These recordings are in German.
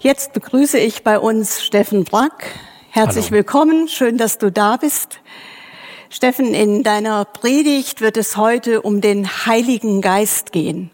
Jetzt begrüße ich bei uns Steffen Brack. Herzlich willkommen, schön, dass du da bist. Steffen, in deiner Predigt wird es heute um den Heiligen Geist gehen.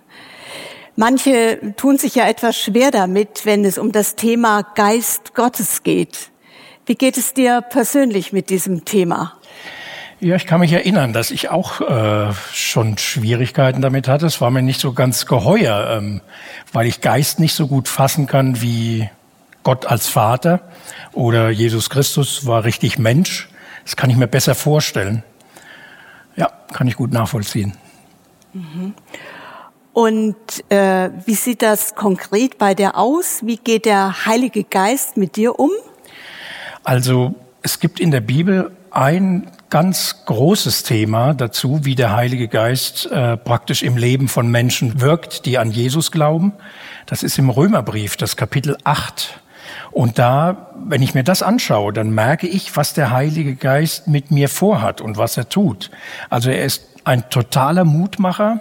Manche tun sich ja etwas schwer damit, wenn es um das Thema Geist Gottes geht. Wie geht es dir persönlich mit diesem Thema? Ja, ich kann mich erinnern, dass ich auch schon Schwierigkeiten damit hatte. Es war mir nicht so ganz geheuer, weil ich Geist nicht so gut fassen kann wie Gott als Vater oder Jesus Christus war richtig Mensch. Das kann ich mir besser vorstellen. Ja, kann ich gut nachvollziehen. Mhm. Und wie sieht das konkret bei dir aus? Wie geht der Heilige Geist mit dir um? Also es gibt in der Bibel ein ganz großes Thema dazu, wie der Heilige Geist praktisch im Leben von Menschen wirkt, die an Jesus glauben. Das ist im Römerbrief, das Kapitel 8. Und da, wenn ich mir das anschaue, dann merke ich, was der Heilige Geist mit mir vorhat und was er tut. Also er ist ein totaler Mutmacher.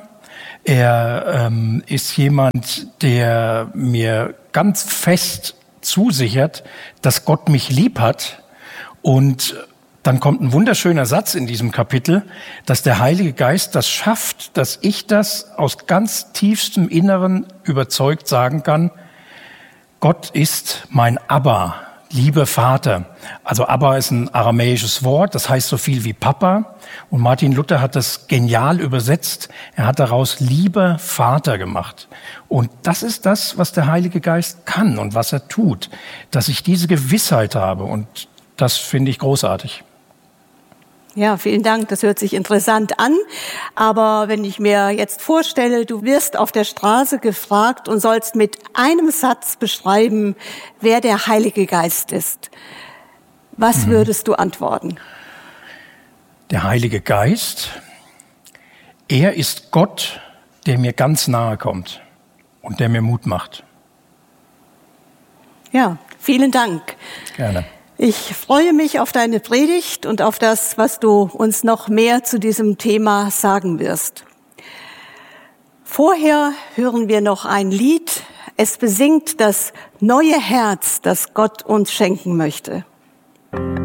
Er ist jemand, der mir ganz fest zusichert, dass Gott mich lieb hat. Und dann kommt ein wunderschöner Satz in diesem Kapitel, dass der Heilige Geist das schafft, dass ich das aus ganz tiefstem Inneren überzeugt sagen kann, Gott ist mein Abba, lieber Vater. Also Abba ist ein aramäisches Wort, das heißt so viel wie Papa. Und Martin Luther hat das genial übersetzt. Er hat daraus lieber Vater gemacht. Und das ist das, was der Heilige Geist kann und was er tut, dass ich diese Gewissheit habe. Und das finde ich großartig. Ja, vielen Dank. Das hört sich interessant an. Aber wenn ich mir jetzt vorstelle, du wirst auf der Straße gefragt und sollst mit einem Satz beschreiben, wer der Heilige Geist ist. Was würdest du antworten? Der Heilige Geist, er ist Gott, der mir ganz nahe kommt und der mir Mut macht. Ja, vielen Dank. Gerne. Ich freue mich auf deine Predigt und auf das, was du uns noch mehr zu diesem Thema sagen wirst. Vorher hören wir noch ein Lied. Es besingt das neue Herz, das Gott uns schenken möchte.